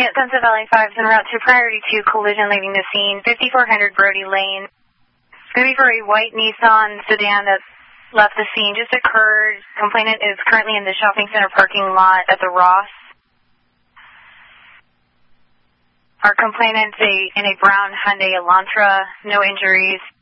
Yeah, Sunset Valley 5's en route to priority 2 collision leaving the scene, 5400 Brody Lane. It's going to be for a white Nissan sedan that left the scene, just occurred. Complainant is currently in the shopping center parking lot at the Ross. Our complainant's in a brown Hyundai Elantra, no injuries.